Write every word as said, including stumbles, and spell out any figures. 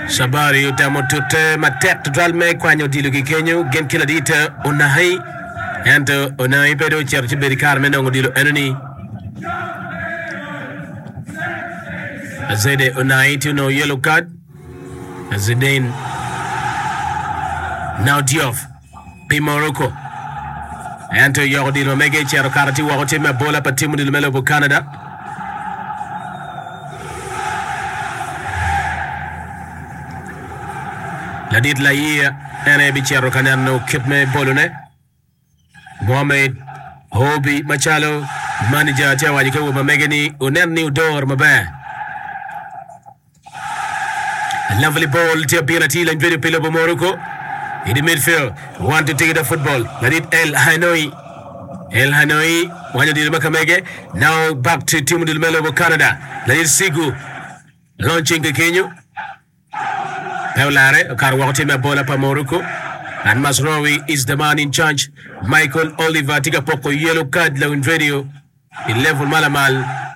Sabari utamo tute matek tutral me kwanyo dilu ki kenyo gen kila dita unahi ento unahi pedo cherchi beri karme nongo dilu enoni Azede unahi to no yellow card Azedin now Diouf P Morocco ento yogo dilu mege chero karati wako time bola pa timu dilu melo bu Canada La dit la yia ene bichero kanano kipme bolune Mohamed Hobi Machalo manager tewa jikewa mamegeni uneni udor mabe Lovely ball to Pianati and very pillow of Morocco in the midfield want to take the football la dit El Hanoi El Hanoi wanya di makamege now back to Timu del Melo of Canada la dit Sigu launching the Kenyo Peulare, Karwatime Bola pa Morocco, and Masraoui is the man in charge. Michael Oliver, Tigapoko, yellow card, low in video, in level Malamal.